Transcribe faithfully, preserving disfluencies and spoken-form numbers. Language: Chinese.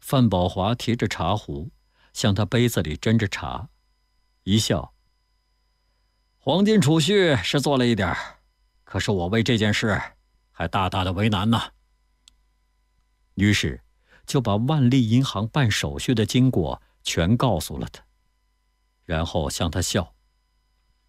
范宝华提着茶壶，向他杯子里斟着茶，一笑：“黄金储蓄是做了一点，可是我为这件事还大大的为难呢。”于是就把万利银行办手续的经过全告诉了他，然后向他笑：“